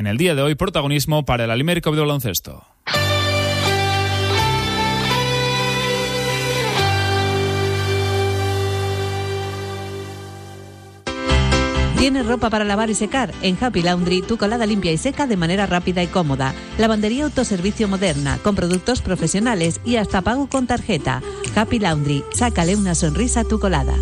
En el día de hoy, protagonismo para el Alimérica de baloncesto. ¿Tienes ropa para lavar y secar? En Happy Laundry, tu colada limpia y seca de manera rápida y cómoda. Lavandería autoservicio moderna, con productos profesionales y hasta pago con tarjeta. Happy Laundry, sácale una sonrisa a tu colada.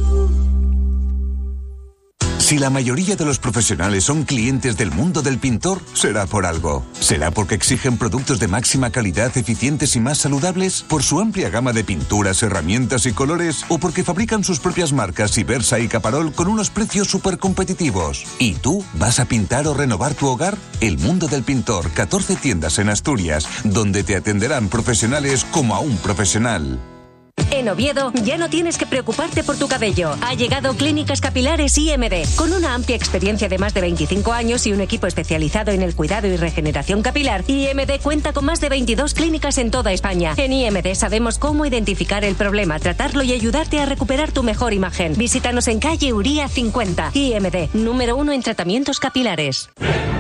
Si la mayoría de los profesionales son clientes del mundo del pintor, será por algo. ¿Será porque exigen productos de máxima calidad, eficientes y más saludables? ¿Por su amplia gama de pinturas, herramientas y colores? ¿O porque fabrican sus propias marcas Ibersa y Caparol con unos precios súper competitivos? ¿Y tú vas a pintar o renovar tu hogar? El mundo del pintor, 14 tiendas en Asturias, donde te atenderán profesionales como a un profesional. En Oviedo ya no tienes que preocuparte por tu cabello. Ha llegado Clínicas Capilares IMD. Con una amplia experiencia de más de 25 años y un equipo especializado en el cuidado y regeneración capilar, IMD cuenta con más de 22 clínicas en toda España. En IMD sabemos cómo identificar el problema, tratarlo y ayudarte a recuperar tu mejor imagen. Visítanos en calle Uría 50. IMD, número 1 en tratamientos capilares.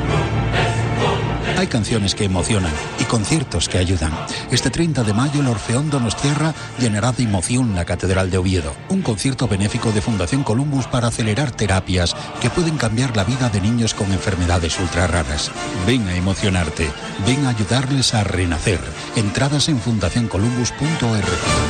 Hay canciones que emocionan y conciertos que ayudan. Este 30 de mayo el Orfeón Donostiarra llenará de emoción la Catedral de Oviedo. Un concierto benéfico de Fundación Columbus para acelerar terapias que pueden cambiar la vida de niños con enfermedades ultra raras. Ven a emocionarte. Ven a ayudarles a renacer. Entradas en fundacioncolumbus.org.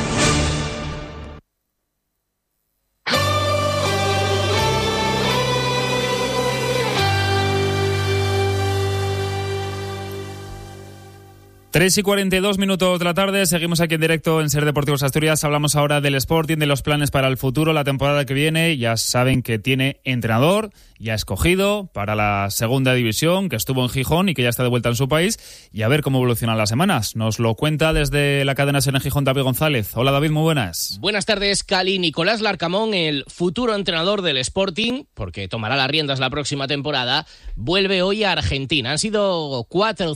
3:42 de la tarde, seguimos aquí en directo en Ser Deportivos Asturias. Hablamos ahora del Sporting, de los planes para el futuro, la temporada que viene. Ya saben que tiene entrenador, ya escogido para la segunda división, que estuvo en Gijón y que ya está de vuelta en su país. Y a ver cómo evolucionan las semanas. Nos lo cuenta desde la cadena SER en Gijón David González. Hola David, muy buenas. Buenas tardes, Cali. Nicolás Larcamón, el futuro entrenador del Sporting, porque tomará las riendas la próxima temporada, vuelve hoy a Argentina. Han sido 4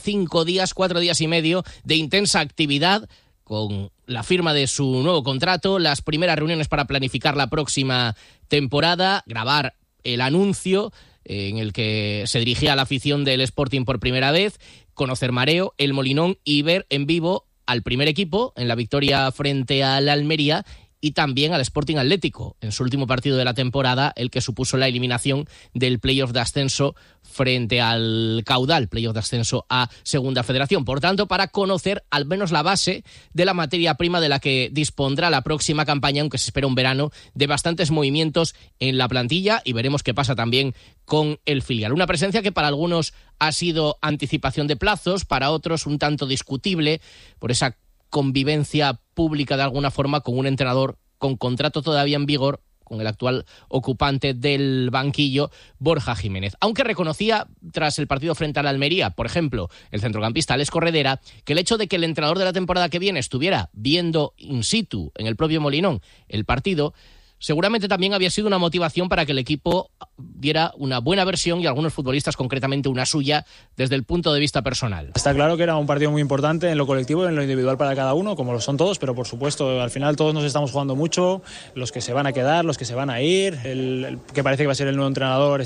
días y medio de intensa actividad con la firma de su nuevo contrato, las primeras reuniones para planificar la próxima temporada, grabar el anuncio en el que se dirigía a la afición del Sporting por primera vez, conocer Mareo, el Molinón y ver en vivo al primer equipo en la victoria frente al Almería y también al Sporting Atlético, en su último partido de la temporada, el que supuso la eliminación del playoff de ascenso frente al Caudal, playoff de ascenso a Segunda Federación. Por tanto, para conocer al menos la base de la materia prima de la que dispondrá la próxima campaña, aunque se espera un verano de bastantes movimientos en la plantilla, y veremos qué pasa también con el filial. Una presencia que para algunos ha sido anticipación de plazos, para otros un tanto discutible por esa convivencia pública de alguna forma con un entrenador con contrato todavía en vigor, con el actual ocupante del banquillo, Borja Jiménez. Aunque reconocía, tras el partido frente al Almería, por ejemplo, el centrocampista Alex Corredera, que el hecho de que el entrenador de la temporada que viene estuviera viendo in situ, en el propio Molinón, el partido, seguramente también había sido una motivación para que el equipo diera una buena versión y algunos futbolistas, concretamente una suya, desde el punto de vista personal. Está claro que era un partido muy importante en lo colectivo y en lo individual para cada uno, como lo son todos, pero por supuesto, al final todos nos estamos jugando mucho, los que se van a quedar, los que se van a ir, el que parece que va a ser el nuevo entrenador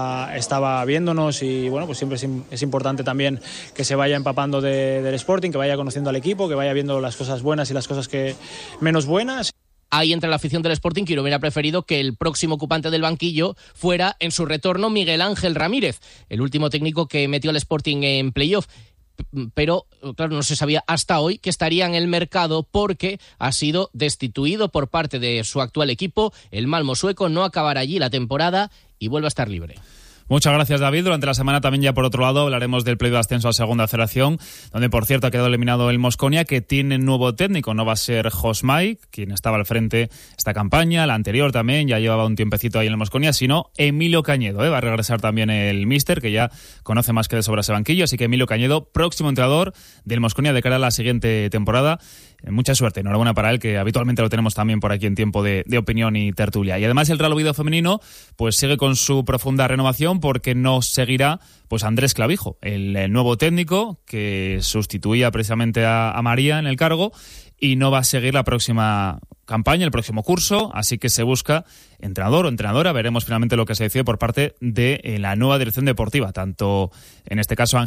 estaba viéndonos y bueno, pues siempre es importante también que se vaya empapando del Sporting, que vaya conociendo al equipo, que vaya viendo las cosas buenas y las cosas que menos buenas. Ahí entre la afición del Sporting, que hubiera preferido que el próximo ocupante del banquillo fuera en su retorno Miguel Ángel Ramírez, el último técnico que metió al Sporting en playoff. Pero, claro, no se sabía hasta hoy que estaría en el mercado porque ha sido destituido por parte de su actual equipo. El Malmo sueco no acabará allí la temporada y vuelve a estar libre. Muchas gracias, David. Durante la semana también, ya por otro lado, hablaremos del playoff de ascenso a Segunda Federación, donde, por cierto, ha quedado eliminado el Mosconia, que tiene nuevo técnico. No va a ser Josmai, quien estaba al frente esta campaña, la anterior también, ya llevaba un tiempecito ahí en el Mosconia, sino Emilio Cañedo. Va a regresar también el míster, que ya conoce más que de sobra ese banquillo. Así que Emilio Cañedo, próximo entrenador del Mosconia de cara a la siguiente temporada. Mucha suerte, enhorabuena para él, que habitualmente lo tenemos también por aquí en tiempo de opinión y tertulia. Y además el Real Oviedo femenino pues sigue con su profunda renovación, porque no seguirá pues Andrés Clavijo, el nuevo técnico que sustituía precisamente a María en el cargo, y no va a seguir la próxima campaña, el próximo curso, así que se busca entrenador o entrenadora. Veremos finalmente lo que se decide por parte de la nueva dirección deportiva, tanto en este caso